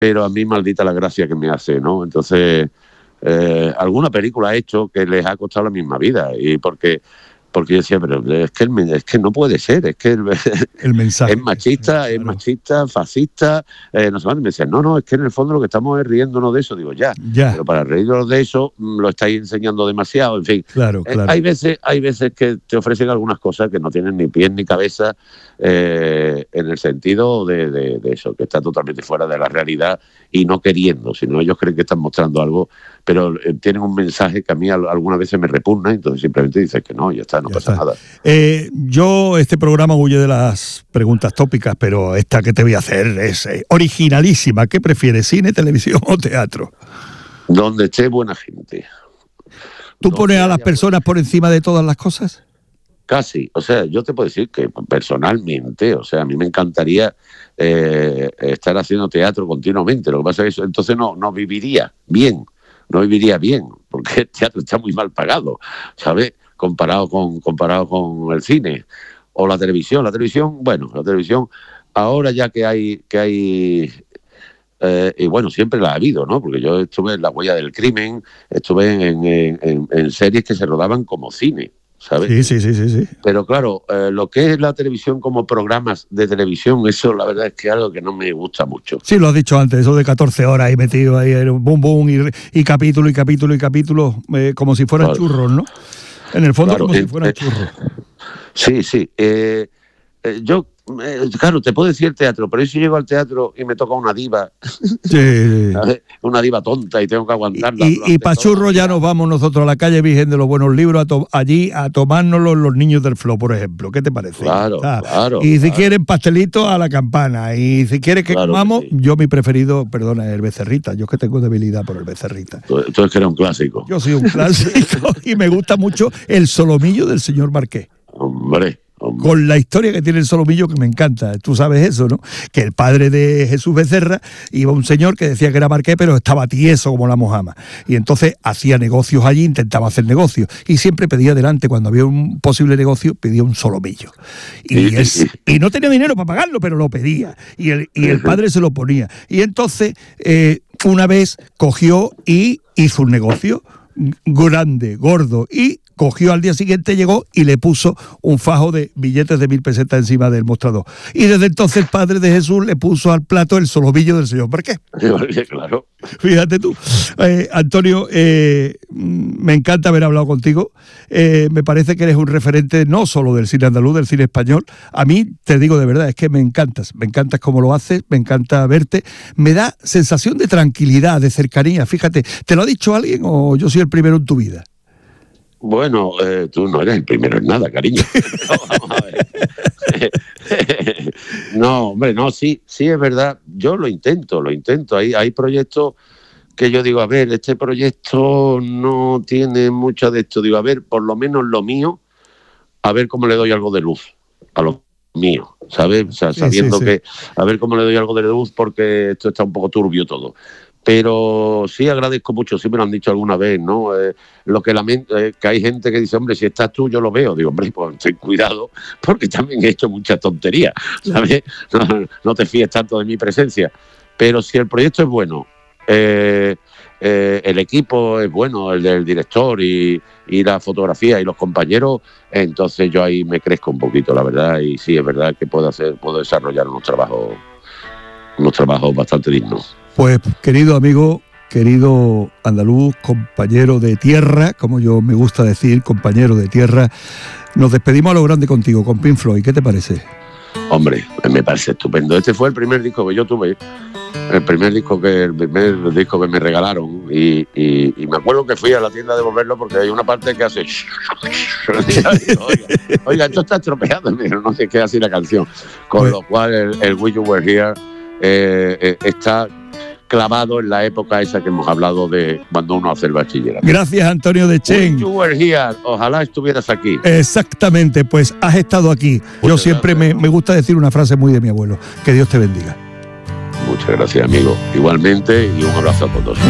pero a mí maldita la gracia que me hace, ¿no? Entonces, alguna película he hecho que les ha costado la misma vida, y porque yo decía, pero es que no puede ser, es que el mensaje es machista, claro. Es machista, fascista, no sé, me decían, no, es que en el fondo lo que estamos es riéndonos de eso. Digo, ya, pero para reírnos de eso lo estáis enseñando demasiado, en fin. Claro. Hay veces que te ofrecen algunas cosas que no tienen ni pies ni cabeza, en el sentido de eso, que está totalmente fuera de la realidad y no queriendo, sino ellos creen que están mostrando algo, pero tienen un mensaje que a mí algunas veces me repugna, entonces simplemente dices que no, ya está, no pasa nada. Este programa huye de las preguntas tópicas, pero esta que te voy a hacer es originalísima. ¿Qué prefieres, cine, televisión o teatro? Donde esté buena gente. ¿Tú pones a las personas por encima de todas las cosas? Casi, o sea, yo te puedo decir que personalmente, o sea, a mí me encantaría estar haciendo teatro continuamente, lo que pasa es que entonces no viviría bien, porque el teatro está muy mal pagado, ¿sabes? Comparado con el cine o la televisión. La televisión, ahora ya que hay y bueno, siempre la ha habido, ¿no? Porque yo estuve en La huella del crimen, estuve en series que se rodaban como cine, ¿sabes? Sí. Pero claro, lo que es la televisión como programas de televisión, eso la verdad es que es algo que no me gusta mucho. Sí, lo has dicho antes, eso de 14 horas ahí metido ahí, boom, y capítulo, como si fueran churros, ¿no? En el fondo, como si fueran churros. Sí. Yo, claro, te puedo decir teatro, pero si llego al teatro y me toca una diva, sí. una diva tonta y tengo que aguantarla. Y pa' churro ya nos vamos nosotros a la calle Virgen de los Buenos Libros, allí a tomárnoslos los niños del Flo, por ejemplo. ¿Qué te parece? Claro. Y si quieren pastelitos, a la campana. Y si quieres que comamos, yo mi preferido, perdona, es el becerrita. Yo es que tengo debilidad por el becerrita. Tú es que eres un clásico. Yo soy un clásico y me gusta mucho el solomillo del señor Marqués. Hombre. Con la historia que tiene el solomillo, que me encanta. Tú sabes eso, ¿no? Que el padre de Jesús Becerra iba un señor que decía que era marqués, pero estaba tieso como la mojama. Y entonces hacía negocios allí, intentaba hacer negocios. Y siempre pedía delante, cuando había un posible negocio, pedía un solomillo. Y no tenía dinero para pagarlo, pero lo pedía. Y el padre se lo ponía. Y entonces, una vez cogió y hizo un negocio grande, gordo, y cogió al día siguiente, llegó y le puso un fajo de billetes de 1.000 pesetas encima del mostrador. Y desde entonces el padre de Jesús le puso al plato el solomillo del señor Marqués. Claro. Fíjate tú. Antonio, me encanta haber hablado contigo. Me parece que eres un referente no solo del cine andaluz, del cine español. A mí, te digo de verdad, es que me encantas cómo lo haces, me encanta verte. Me da sensación de tranquilidad, de cercanía. Fíjate, ¿te lo ha dicho alguien o yo soy el primero en tu vida? Bueno, tú no eres el primero en nada, cariño. No, vamos a ver. No, hombre, no, sí es verdad. Yo lo intento. Hay proyectos que yo digo, a ver, este proyecto no tiene mucho de esto. Digo, a ver, por lo menos lo mío, a ver cómo le doy algo de luz a lo mío, ¿sabes? O sea, sabiendo que a ver cómo le doy algo de luz, porque esto está un poco turbio todo. Pero sí agradezco mucho, sí me lo han dicho alguna vez, ¿no? Lo que lamento es que hay gente que dice, hombre, si estás tú, yo lo veo. Digo, hombre, pues ten cuidado, porque también he hecho muchas tonterías, ¿sabes? No te fíes tanto de mi presencia. Pero si el proyecto es bueno, el equipo es bueno, el del director y la fotografía y los compañeros, entonces yo ahí me crezco un poquito, la verdad, y sí, es verdad que puedo desarrollar unos trabajos bastante dignos. Pues, querido amigo, querido andaluz, compañero de tierra, como yo me gusta decir, compañero de tierra, nos despedimos a lo grande contigo, con Pink Floyd. ¿Qué te parece? Hombre, me parece estupendo. Este fue el primer disco que yo tuve, el primer disco que me regalaron, y me acuerdo que fui a la tienda a devolverlo porque hay una parte que hace oiga, esto está estropeado, no sé qué hace la canción, con lo cual el Wish You Were Here está clavado en la época esa que hemos hablado de cuando uno hace el bachillerato. Gracias, Antonio de Chen. You were here. Ojalá estuvieras aquí. Exactamente, pues has estado aquí. Yo siempre me gusta decir una frase muy de mi abuelo. Que Dios te bendiga. Muchas gracias, amigo. Igualmente, y un abrazo a todos.